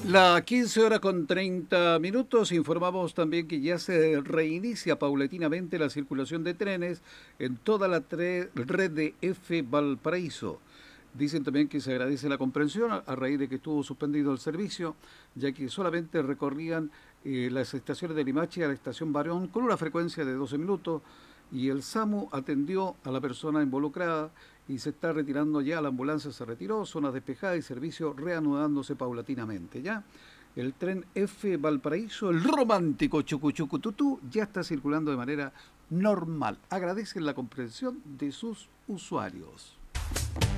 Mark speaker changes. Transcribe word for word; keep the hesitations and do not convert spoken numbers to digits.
Speaker 1: La quince horas con treinta minutos, informamos también que ya se reinicia paulatinamente la circulación de trenes en toda la tre- red de F Valparaíso. Dicen también que se agradece la comprensión a, a raíz de que estuvo suspendido el servicio, ya que solamente recorrían eh, las estaciones de Limache a la estación Barón con una frecuencia de doce minutos y el SAMU atendió a la persona involucrada y se está retirando ya, la ambulancia se retiró, zonas despejadas y servicio reanudándose paulatinamente. Ya el tren F Valparaíso, el romántico Chucuchucututú, ya está circulando de manera normal. Agradecen la comprensión de sus usuarios.